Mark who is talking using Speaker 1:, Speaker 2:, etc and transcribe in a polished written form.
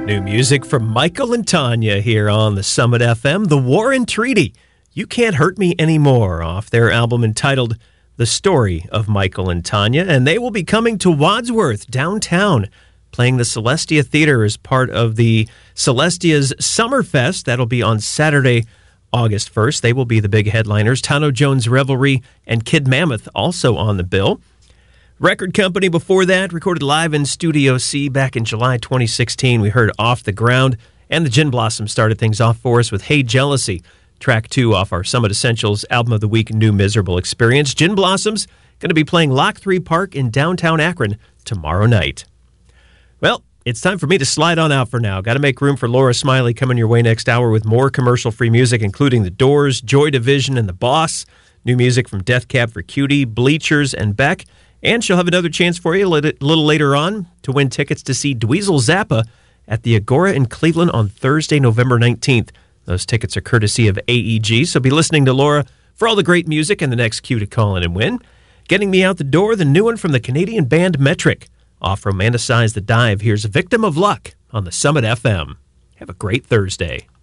Speaker 1: New music from Michael and Tanya here on the Summit FM, The War and Treaty, You Can't Hurt Me Anymore, off their album entitled The Story of Michael and Tanya, and they will be coming to Wadsworth, downtown, playing the Celestia Theater as part of the Celestia's Summerfest. That'll be on Saturday, August 1st. They will be the big headliners. Tano Jones Revelry and Kid Mammoth also on the bill. Record company before that recorded live in Studio C back in July 2016. We heard Off the Ground, and the Gin Blossoms started things off for us with Hey Jealousy, track 2 off our Summit Essentials Album of the Week, New Miserable Experience. Gin Blossoms going to be playing Lock 3 Park in downtown Akron tomorrow night. Well, it's time for me to slide on out for now. Got to make room for Laura Smiley coming your way next hour with more commercial-free music, including The Doors, Joy Division, and The Boss. New music from Death Cab for Cutie, Bleachers, and Beck. And she'll have another chance for you a little later on to win tickets to see Dweezil Zappa at the Agora in Cleveland on Thursday, November 19th. Those tickets are courtesy of AEG, so be listening to Laura for all the great music and the next cue to call in and win. Getting me out the door, the new one from the Canadian band Metric. Off Romanticize the Dive, here's Victim of Luck on the Summit FM. Have a great Thursday.